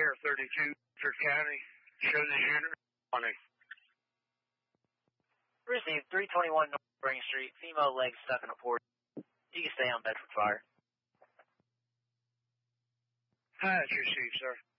Air 32, Bedford County. Show this unit running. Received 321 North Spring Street, female leg stuck in a port. You can stay on Bedford Fire. Hi, it's received, sir.